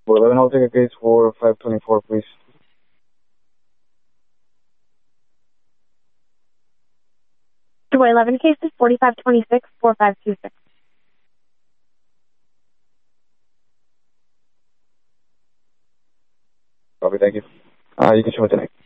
11, I'll take a case for 524, please. Doorway 11 cases, 4526, 4526. Copy, thank you. You can show it tonight.